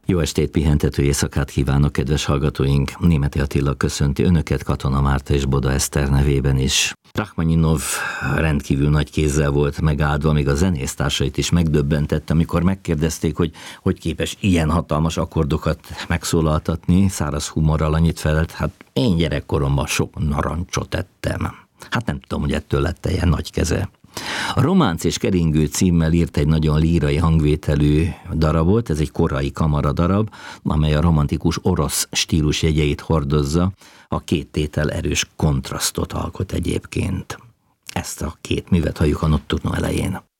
Jó estét, pihentető éjszakát kívánok, kedves hallgatóink! Németi Attila köszönti önöket Katona Márta és Boda Eszter nevében is. Rachmaninov rendkívül nagy kézzel volt megáldva, még a zenésztársait is megdöbbentette, amikor megkérdezték, hogy képes ilyen hatalmas akkordokat megszólaltatni. Száraz humorral annyit felelt, hát én gyerekkoromban sok narancsot ettem. Hát nem tudom, hogy ettől lett ilyen nagy keze. A Románc és keringő címmel írt egy nagyon lírai hangvételű darabot, ez egy korai kamaradarab, amely a romantikus orosz stílus jegyeit hordozza, a két tétel erős kontrasztot alkot egyébként. Ezt a két művet halljuk a Notturno elején.